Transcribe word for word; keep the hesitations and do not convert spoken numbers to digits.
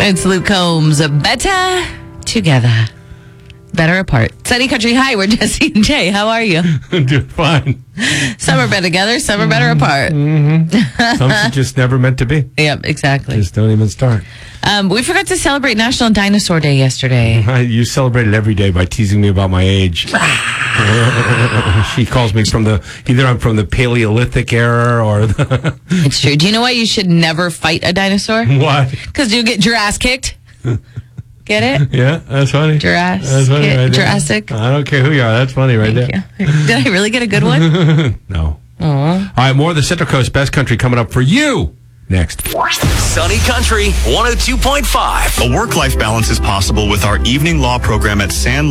It's Luke Combs. Better together. Better apart. Sunny Country High, we're Jesse and Jay. How are you? Doing fine. Some are better together, some are better apart. Mm-hmm. Some are just never meant to be. Yep, exactly. Just don't even start. Um, we forgot to celebrate National Dinosaur Day yesterday. You celebrate it every day by teasing me about my age. She calls me from the, either I'm from the Paleolithic era or the... It's true. Do you know why you should never fight a dinosaur? Why? Because you get your ass kicked. Get it? Yeah, that's funny. Jurassic. That's funny right there. Jurassic. I don't care who you are. That's funny right Thank there. You. Did I really get a good one? No. Aww. All right, more of the Central Coast Best Country coming up for you next. Sunny Country one oh two point five. A work-life balance is possible with our evening law program at San